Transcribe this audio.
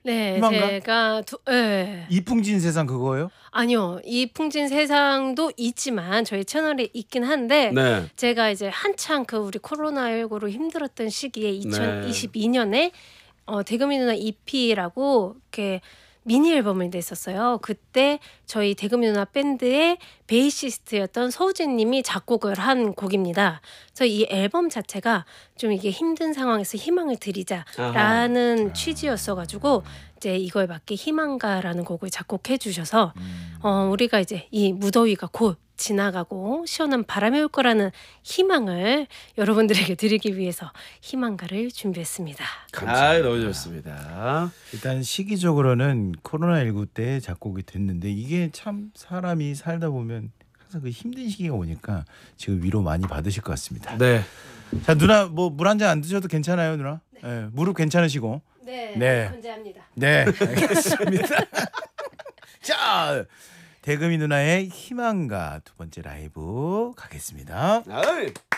네, 희망가? 제가 예. 이풍진 세상 그거예요? 아니요. 이 풍진 세상도 있지만 저희 채널에 있긴 한데 네. 제가 이제 한창 그 우리 코로나19로 힘들었던 시기에 네. 2022년에 대금이 누나 EP라고 이렇게 미니 앨범을 냈었어요. 그때 저희 대금이 누나 밴드의 베이시스트였던 서우진 님이 작곡을 한 곡입니다. 그래서 이 앨범 자체가 좀 이게 힘든 상황에서 희망을 드리자라는 취지였어가지고 이제 이거에 맞게 희망가라는 곡을 작곡해 주셔서 우리가 이제 이 무더위가 곧 지나가고 시원한 바람이 올 거라는 희망을 여러분들에게 드리기 위해서 희망가를 준비했습니다. 아, 너무 좋습니다. 일단 시기적으로는 코로나19 때 작곡이 됐는데 이게 참 사람이 살다 보면 항상 그 힘든 시기가 오니까 지금 위로 많이 받으실 것 같습니다. 네. 자 누나 뭐 물 한 잔 안 드셔도 괜찮아요 누나? 네. 무릎 괜찮으시고. 네. 건재합니다. 네 알겠습니다. 자 대금이 누나의 희망가 두 번째 라이브 가겠습니다. 아이.